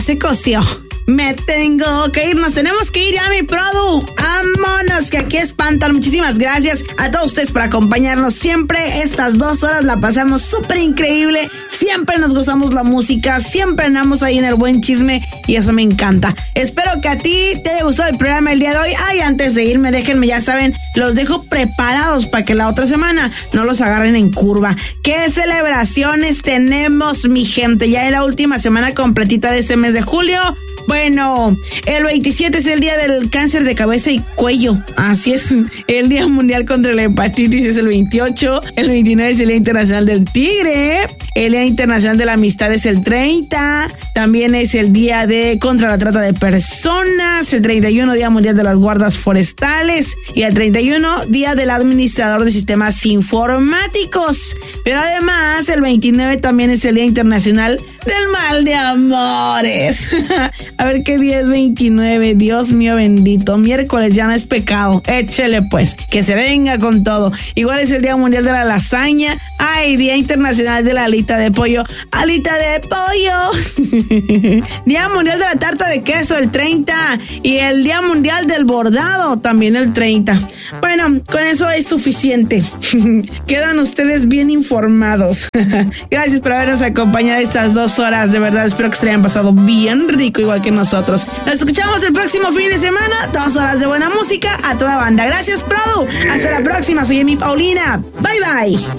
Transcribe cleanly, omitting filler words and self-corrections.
Se coció. Me tengo que ir, nos tenemos que ir ya, mi produ. Vámonos, que aquí espantan. Muchísimas gracias a todos ustedes por acompañarnos siempre. Estas 2 horas la pasamos súper increíble. Siempre nos gozamos la música, siempre andamos ahí en el buen chisme y eso me encanta. Espero que a ti te haya gustado el programa el día de hoy. Ay, antes de irme, déjenme, ya saben, los dejo preparados para que la otra semana no los agarren en curva. ¿Qué celebraciones tenemos, mi gente? Ya es la última semana completita de este mes de julio. Bueno, el 27 es el día del cáncer de cabeza y cuello. Así es. El Día Mundial contra la Hepatitis es el 28. El 29 es el Día Internacional del Tigre. El Día Internacional de la Amistad es el 30. También es el Día contra la Trata de Personas. El 31, Día Mundial de las Guardas Forestales. Y el 31, Día del Administrador de Sistemas Informáticos. Pero además, el 29 también es el Día Internacional del Mal de Amores. A ver qué día es 29. Dios mío bendito. Miércoles ya no es pecado. Échele pues, que se venga con todo. Igual es el Día Mundial de la Lasaña. Ay, Día Internacional de la Alita de Pollo. ¡Alita de pollo! Día Mundial de la Tarta de Queso, el 30. Y el Día Mundial del Bordado, también el 30. Bueno, con eso es suficiente. Quedan ustedes bien informados. Gracias por habernos acompañado estas 2 horas. De verdad, espero que se le hayan pasado bien rico, igual que nosotros. Nos escuchamos el próximo fin de semana. 2 horas de buena música a toda banda. Gracias, Produ. Hasta la próxima. Soy Emi Paulina. Bye, bye.